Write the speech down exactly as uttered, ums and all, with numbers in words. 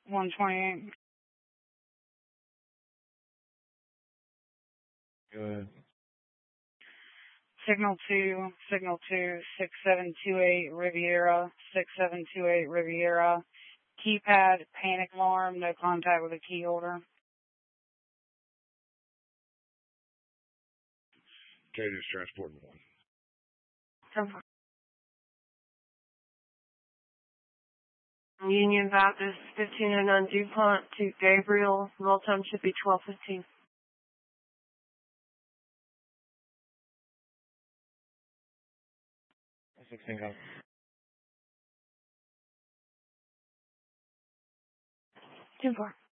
one twenty-eight. Go ahead. Signal two, signal two, six seven two eight Riviera, six seven two eight Riviera. Keypad, panic alarm, no contact with a key holder. Okay, just transport one. Transport. Union Baptist, fifteen oh nine DuPont to Gabriel. Roll time should be twelve fifteen. sixteen go. two four.